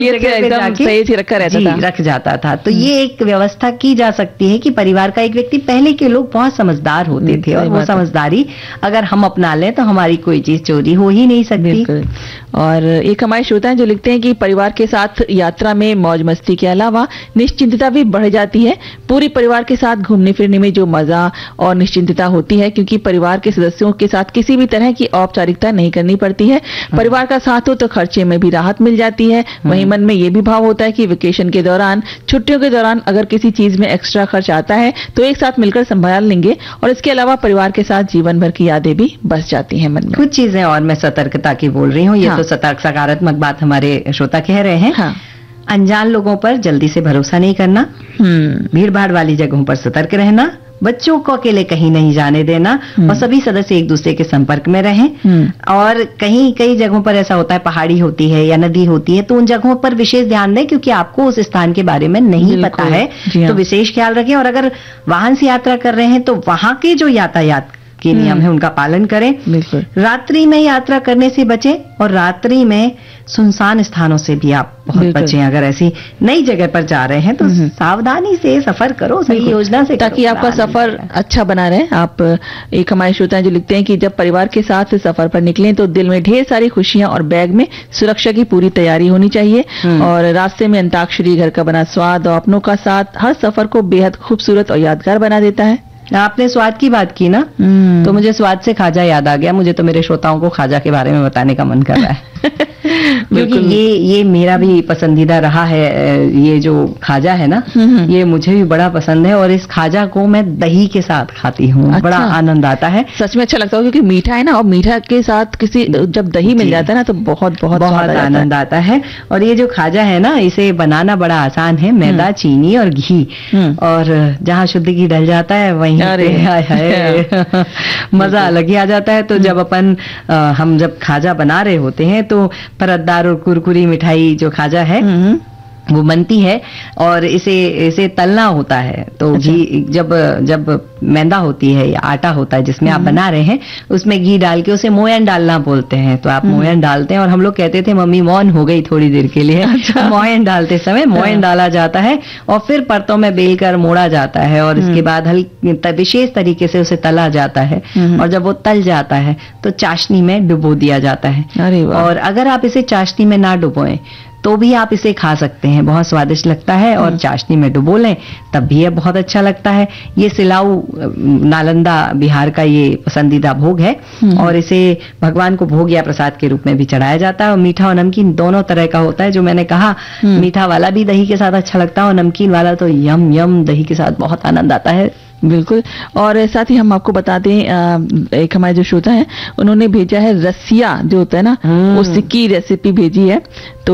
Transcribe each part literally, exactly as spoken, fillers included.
ये एकदम सही से रखा रहता था, रख जाता था। तो ये एक व्यवस्था की जा सकती है कि परिवार का एक व्यक्ति, पहले के लोग बहुत समझदार होते थे और वो समझदारी अगर हम अपना लें तो हमारी कोई चीज चोरी हो ही नहीं सकती। और एक हमारे श्रोता हैं जो लिखते हैं कि परिवार के साथ यात्रा में मौज मस्ती के अलावा निश्चिंतता भी बढ़ जाती है। पूरी परिवार के साथ घूमने फिरने में जो मजा और निश्चिंतता होती है, क्योंकि परिवार के सदस्यों के साथ किसी भी तरह की औपचारिकता नहीं करनी पड़ती है। परिवार का साथ हो तो खर्चे में भी राहत मिल जाती है। वहीं मन में ये भी भाव होता है कि वेकेशन के दौरान, छुट्टियों के दौरान अगर किसी चीज में एक्स्ट्रा खर्च आता है तो एक साथ मिलकर संभाल लेंगे। और इसके अलावा परिवार के साथ जीवन भर की यादें भी बस जाती हैं मन में। कुछ चीजें और मैं सतर्कता की बोल रही हूँ, ये हाँ। तो सतर्क सकारात्मक बात हमारे श्रोता कह रहे हैं। हाँ। अनजान लोगों पर जल्दी से भरोसा नहीं करना, भीड़ भाड़ वाली जगहों पर सतर्क रहना, बच्चों को अकेले कहीं नहीं जाने देना और सभी सदस्य एक दूसरे के संपर्क में रहें। और कहीं कई जगहों पर ऐसा होता है, पहाड़ी होती है या नदी होती है, तो उन जगहों पर विशेष ध्यान दें, क्योंकि आपको उस स्थान के बारे में नहीं पता है। तो विशेष ख्याल रखें। और अगर वाहन से यात्रा कर रहे हैं तो वहां के जो यातायात के नियम है उनका पालन करें। रात्रि में यात्रा करने से बचें और रात्रि में सुनसान स्थानों से भी आप बहुत बचें। अगर ऐसी नई जगह पर जा रहे हैं तो सावधानी से सफर करो, सही योजना से, ताकि आपका सफर अच्छा बना रहे। आप एक हमारे श्रोता हैं जो लिखते हैं कि जब परिवार के साथ सफर पर निकलें तो दिल में ढेर सारी खुशियां और बैग में सुरक्षा की पूरी तैयारी होनी चाहिए। और रास्ते में अंताक्षरी, घर का बना स्वाद और अपनों का साथ हर सफर को बेहद खूबसूरत और यादगार बना देता है। आपने स्वाद की बात की ना, तो मुझे स्वाद से खाजा याद आ गया। मुझे तो मेरे श्रोताओं को खाजा के बारे में बताने का मन कर रहा है क्योंकि ये ये मेरा भी पसंदीदा रहा है। ये जो खाजा है ना, ये मुझे भी बड़ा पसंद है और इस खाजा को मैं दही के साथ खाती हूँ। अच्छा। बड़ा आनंद आता है, सच में अच्छा लगता है, क्योंकि मीठा है ना, और मीठा के साथ किसी जब दही मिल जाता है ना तो बहुत बहुत बहुत आनंद आता है। और ये जो खाजा है ना, इसे बनाना बड़ा आसान है। मैदा, चीनी और घी, और जहाँ शुद्ध घी डल जाता है वहीं पे मजा अलग ही आ जाता है। तो जब अपन हम जब खाजा बना रहे होते हैं तो परतदार और कुरकुरी मिठाई जो खाजा है वो बनती है और इसे इसे तलना होता है। तो अच्छा। घी जब जब मैदा होती है या आटा होता है जिसमें आप बना रहे हैं, उसमें घी डाल के उसे मोयन डालना बोलते हैं। तो आप मोयन डालते हैं और हम लोग कहते थे मम्मी मौन हो गई थोड़ी देर के लिए। अच्छा। मोयन डालते समय मोयन डाला जाता है और फिर परतों में बेल कर मोड़ा जाता है और इसके बाद हल्की विशेष तरीके से उसे तला जाता है। और जब वो तल जाता है तो चाशनी में डुबो दिया जाता है। अरे वाह। और अगर आप इसे चाशनी में ना डुबोएं तो भी आप इसे खा सकते हैं, बहुत स्वादिष्ट लगता है। और चाशनी में डुबो लें तब भी ये बहुत अच्छा लगता है। ये सिलाऊ नालंदा बिहार का ये पसंदीदा भोग है और इसे भगवान को भोग या प्रसाद के रूप में भी चढ़ाया जाता है। और मीठा और नमकीन दोनों तरह का होता है। जो मैंने कहा, मीठा वाला भी दही के साथ अच्छा लगता है और नमकीन वाला तो यम यम दही के साथ बहुत आनंद आता है। बिल्कुल। और साथ ही हम आपको बता दें, एक हमारे जो श्रोता है उन्होंने भेजा है रसिया जो होता है ना, उसकी रेसिपी भेजी है। तो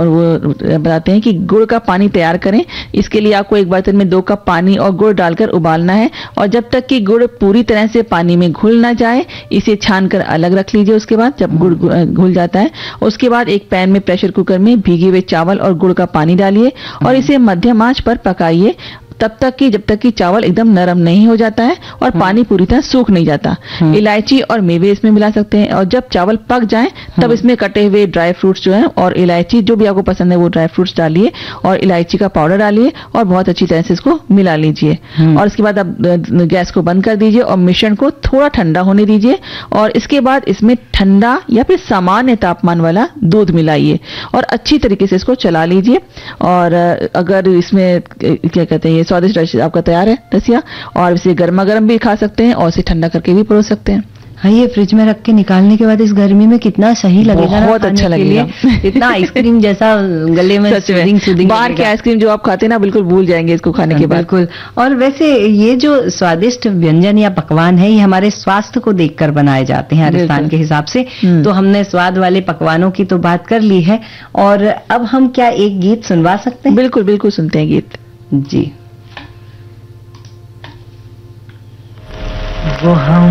वो बताते हैं कि गुड़ का पानी तैयार करें। इसके लिए आपको एक बर्तन में दो कप पानी और गुड़ डालकर उबालना है और जब तक कि गुड़ पूरी तरह से पानी में घुल ना जाए इसे छान कर अलग रख लीजिए। उसके बाद जब गुड़ घुल जाता है उसके बाद एक पैन में प्रेशर कुकर में भीगे हुए चावल और गुड़ का पानी डालिए और इसे मध्यम आंच पर पकाइए तब तक कि जब तक कि चावल एकदम नरम नहीं हो जाता है और पानी पूरी तरह सूख नहीं जाता। इलायची और मेवे इसमें मिला सकते हैं और जब चावल पक जाए तब इसमें कटे हुए ड्राई फ्रूट्स जो हैं और इलायची जो भी आपको पसंद है वो ड्राई फ्रूट्स डालिए और इलायची का पाउडर डालिए और बहुत अच्छी तरह से इसको मिला लीजिए। और इसके बाद आप गैस को बंद कर दीजिए और मिश्रण को थोड़ा ठंडा होने दीजिए और इसके बाद इसमें ठंडा या फिर सामान्य तापमान वाला दूध मिलाइए और अच्छी तरीके से इसको चला लीजिए। और अगर इसमें क्या कहते हैं, स्वादिष्ट आपका तैयार है रसिया और इसे गर्मा गर्म भी खा सकते हैं और इसे ठंडा करके भी परोस सकते हैं। हाँ, ये फ्रिज में रख के निकालने के बाद इस गर्मी में कितना सही लगेगा, बहुत अच्छा लगेगा। इतना आइसक्रीम जैसा गले में सूदिंग सूदिंग। बाहर के आइसक्रीम जो आप खाते हैं ना बिल्कुल भूल जाएंगे इसको खाने के बाद। बिल्कुल। और वैसे ये जो स्वादिष्ट व्यंजन या पकवान है ये हमारे स्वास्थ्य को देखकर बनाए जाते हैं राजस्थान के हिसाब से। तो हमने स्वाद वाले पकवानों की तो बात कर ली है और अब हम क्या एक गीत सुनवा सकते हैं? बिल्कुल बिल्कुल सुनते हैं गीत जी। वो हम